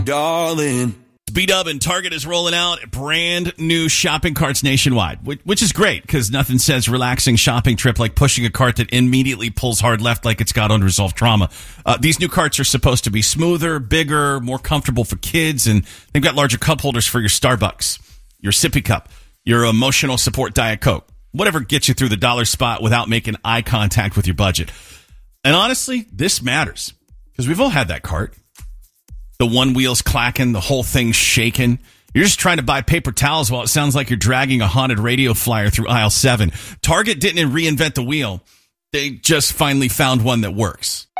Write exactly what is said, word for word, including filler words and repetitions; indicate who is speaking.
Speaker 1: darling.
Speaker 2: B-Dub and Target is rolling out brand new shopping carts nationwide, which, which is great because nothing says relaxing shopping trip like pushing a cart that immediately pulls hard left like it's got unresolved trauma. Uh, these new carts are supposed to be smoother, bigger, more comfortable for kids, and they've got larger cup holders for your Starbucks, your sippy cup, your emotional support Diet Coke, whatever gets you through the dollar spot without making eye contact with your budget. And honestly, this matters because we've all had that cart. The one wheel's clacking, the whole thing's shaking. You're just trying to buy paper towels while it sounds like you're dragging a haunted radio flyer through aisle seven. Target didn't reinvent the wheel. They just finally found one that works.